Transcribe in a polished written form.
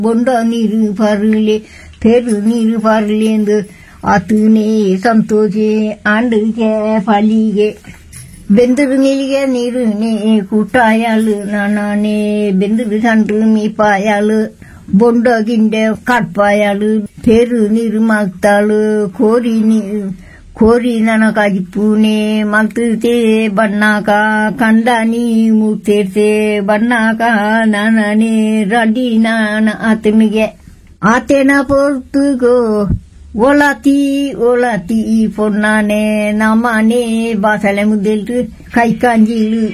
ಬೊಂಡ ನೀರು ಬರಲಿ ಪೆರು ನೀರು ಬರಲಿ ಎಂದು ಆತನೇ ಸಂತೋಷೆ ಆಂಡಿಗೆ ಪಾಲಿಗೆ ಬೆಂದಿರುങ്ങിಲಿಗೆ ನೀರುನೇ ಕೂಟಾಯಾಳು ನಾನೇ ಬೆಂದಿರು ಸಂಡ್ರು ಮೀಪಾಯಾಳು ಬೊಂಡ ಗಿಂಡೆ ಕಾಟ್ಪಾಯಾಳು ಪೆರು ನೀರು ಮಾಗ್ತಾಳು ಕೋರಿ ನನಗಾಗಿ ಪೂನೆ ಮಲ್ತತೆ ಬಣ್ಣಾಕ ಕಂದಾನಿ ಮುತ್ತೇರ್ತೆ ಬಣ್ಣಾಕ ನಾನೇ ರೆಡಿ ನಾನು ಆತನ ಪೊರ್ತುಗೋ ಒಳತಿ ಪೊನ್ನಾನೆ ನಮ್ಮನೆ ಬಾಸಲೆ ಮುದ್ದೆಲ್ರು ಕೈ ಕಾಂಜಿಲು